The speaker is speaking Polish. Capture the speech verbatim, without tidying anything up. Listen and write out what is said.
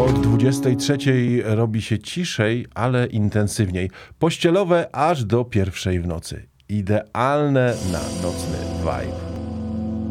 Od dwudziestej trzeciej robi się ciszej, ale intensywniej. Pościelowe aż do pierwszej w nocy. Idealne na nocny vibe.